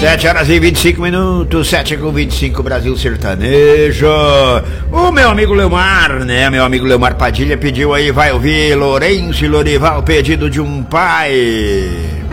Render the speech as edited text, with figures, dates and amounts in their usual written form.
7h25, 7h25, Brasil Sertanejo. O meu amigo Leomar, né? Meu amigo Leomar Padilha pediu aí, vai ouvir Lourenço e Lorival, pedido de um pai.